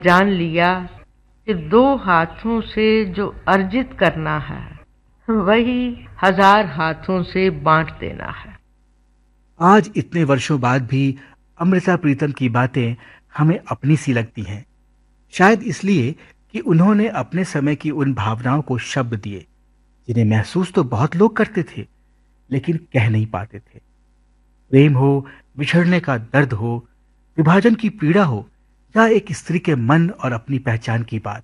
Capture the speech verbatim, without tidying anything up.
जान लिया कि दो हाथों से जो अर्जित करना है वही हजार हाथों से बांट देना है। आज इतने वर्षों बाद भी अमृता प्रीतम की बातें हमें अपनी सी लगती हैं। शायद इसलिए कि उन्होंने अपने समय की उन भावनाओं को शब्द दिए जिन्हें महसूस तो बहुत लोग करते थे लेकिन कह नहीं पाते थे। प्रेम हो, बिछड़ने का दर्द हो, विभाजन की पीड़ा हो या एक स्त्री के मन और अपनी पहचान की बात,